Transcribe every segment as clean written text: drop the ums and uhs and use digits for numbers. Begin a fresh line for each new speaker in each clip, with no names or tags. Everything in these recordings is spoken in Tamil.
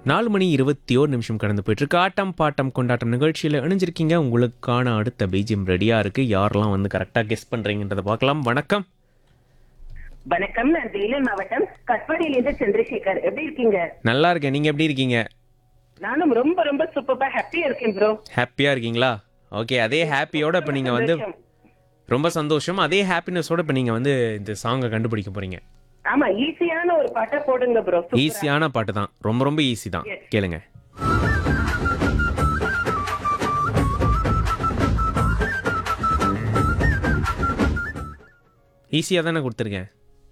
4:21 கடந்து போயிட்டுருக்கு. ஆட்டம் பாட்டம் கொண்டாட்டம் நிகழ்ச்சியில் இணைஞ்சிருக்கீங்க. உங்களுக்கான அடுத்த பீஜியம் ரெடியாக இருக்குது. யாரெல்லாம் வந்து கரெக்டாக கெஸ் பண்ணுறீங்கன்றதை பார்க்கலாம். வணக்கம்.
வணக்கம், நான் வேலூர் மாவட்டம் கட்பாடியிலிருந்து சந்திரசேகர். எப்படி இருக்கீங்க?
நல்லா இருக்கேன். நீங்கள் எப்படி இருக்கீங்க?
நானும் ரொம்ப ரொம்ப சூப்பரா ஹாப்பியா இருக்கேன் ப்ரோ.
ஹாப்பியாக இருக்கீங்களா? ஓகே, அதே ஹாப்பியோட இப்போ நீங்கள் வந்து ரொம்ப சந்தோஷம். அதே ஹாப்பினஸோட இப்போ நீங்கள் வந்து இந்த சாங்கை கண்டுபிடிக்க போகிறீங்க.
ஆமா, ஈஸியான ஒரு பாட்டை போடுங்க ப்ரோ.
ஈஸியான பாட்டு தான், ரொம்ப ரொம்ப ஈஸி தான். கேளுங்க. ஈஸியாக தானே கொடுத்துருக்கேன்.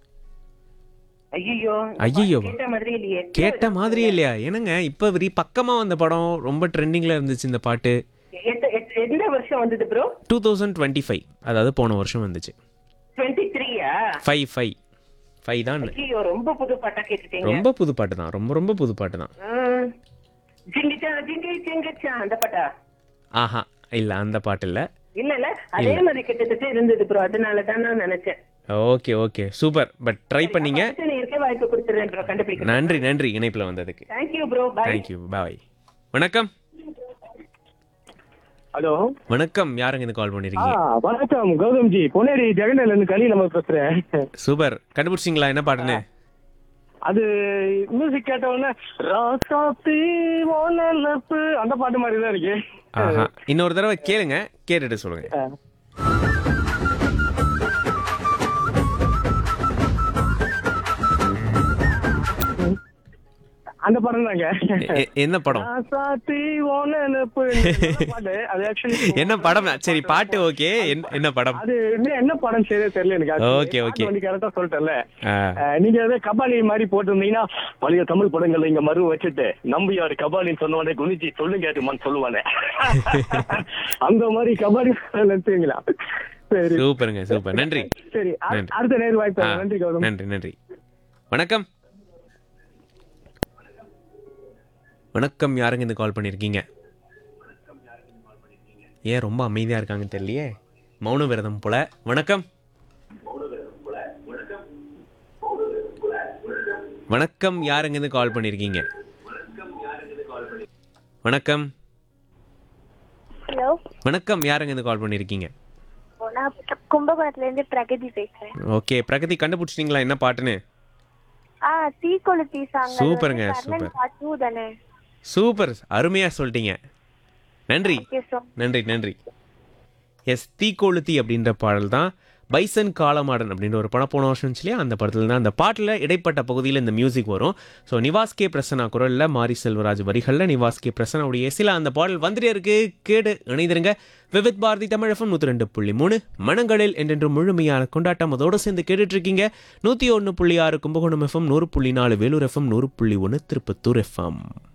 ஐயோ
ஐயோ,
கேட்ட மாதிரி இல்லையே.
கேட்ட மாதிரியே இல்லையா? என்னங்க இப்போ பக்கமாக வந்த படம், ரொம்ப ட்ரெண்டிங்கில் இருந்துச்சு இந்த பாட்டு.
எந்த வருஷம் வந்தது ப்ரோ?
2025, அதாவது போன வருஷம் வந்துச்சு.
23யா?
5 தான்.
ஐயோ, ரொம்ப புது பாட்டா கேட்டுட்டீங்க.
ரொம்ப புது பாட்டு தான், ரொம்ப ரொம்ப புது பாட்டு தான்.
ஜிங்கிச்சா ஜிங்கி ஜிங்கிச்சா அந்த பாட்டா?
ஆஹா, இல்ல அந்த பாட்டு இல்ல.
இல்ல அதே மாதிரி கிட்டத்தட்ட இருந்தது ப்ரோ, அதனால தான் நான் நினைச்சேன்.
Okay okay, super. But try பண்ணீங்க.
இருக்க வாய்ப்பு கொடுத்துறேன் ப்ரோ, கண்டுபிடிக்க.
நன்றி நன்றி இணைப்புல வந்ததுக்கு.
Thank you bro, bye.
Thank you, bye. வணக்கம்.
ஹலோ,
வணக்கம். யாருங்க இந்த கால் பண்ணிருக்கீங்க?
வணக்கம் கௌதம்ஜி, பொன்னேரி ஜெகண்டல இருந்து கலி நம்ம பேசுறேன்.
சூப்பர். கண்டுபிடிச்சிங்களா என்ன பாட்டுன்னு?
அது மியூசிக் கேட்ட உடனே ராசாத்தி ஓனலப்பு அந்த பாட்டு மாதிரி தான் இருக்கு.
ஆஹா, இன்னொரு தடவை கேளுங்க, கேட்டுட்டு சொல்லுங்க.
அந்த படம் தாங்க.
என்ன படம்?
ராசாத்தி ஓனலப்பு பாட்டு. அது ஆக்சுவலி
என்ன படம்? சரி, பாட்டு ஓகே. என்ன படம்?
அது என்ன படம் சரியா தெரியல எனக்கு.
ஓகே ஓகே,
கரெக்டா சொல்லிட்டேன்ல. நீங்க ஏதோ கபாலி மாதிரி போட்டிருந்தீங்கன்னா பழைய தமிழ் படங்கள்ல இங்க மறு வச்சுட்டு நம்பியார் கபாலின்னு சொன்னவனே குனிச்சி சொல்லுங்க கேட்டுமான்னு சொல்லுவானே, அந்த மாதிரி கபாலி எடுத்துங்களா? சரி,
சூப்பருங்க, சூப்பர். நன்றி.
சரி, அடுத்த நேர் வாய்ப்பு. நன்றி கௌதம்.
நன்றி நன்றி. வணக்கம். வணக்கம். யாருங்க இந்த கால் பண்ணியிருக்கீங்க? ஏன் ரொம்ப அமைதியாக இருக்காங்கன்னு தெரியலையே, மௌன விரதம் போல. வணக்கம். வணக்கம். யாருங்க இந்த கால் பண்ணியிருக்கீங்க? வணக்கம்.
ஹலோ,
வணக்கம். யாருங்க இந்த கால் பண்ணியிருக்கீங்க?
நான் கும்பகோணத்துல இருந்து பிரகதி பேசுறேன்.
ஓகே, பிரகதி கண்டுபிடிச்சிட்டீங்களா என்ன பாட்டுன்னு?
தீக்கொளுத்தி சாங்.
சூப்பருங்க, சூப்பர்.
பாட்டு தானே?
சூப்பர், அருமையா சொல்லிட்டீங்க. நன்றி நன்றி நன்றி. எஸ், தீக்கொளுத்தி அப்படின்ற பாடல் தான். பைசன் காலமாடன் அப்படின்ற ஒரு படம் போன வருஷம் இல்லையா, அந்த படத்தில் தான் அந்த பாட்டில் இடைப்பட்ட பகுதியில் இந்த மியூசிக் வரும். ஸோ நிவாஸ் கே பிரசன்னா குரலில், மாரி செல்வராஜ் வரிகளில், நிவாஸ் கே பிரசன்னாவுடைய இசையில் அந்த பாடல் வந்துட்டே இருக்கு. கேடு இணைந்திருங்க. விவித் பாரதி தமிழ் FM 102.3 மனங்களில் என்றென்று முழுமையான கொண்டாட்டம். அதோடு சேர்ந்து கேட்டுட்டு இருக்கீங்க 101.6 Kumbakonam FM, 100.4 Vellore FM, 100.1 Tirupattur FM.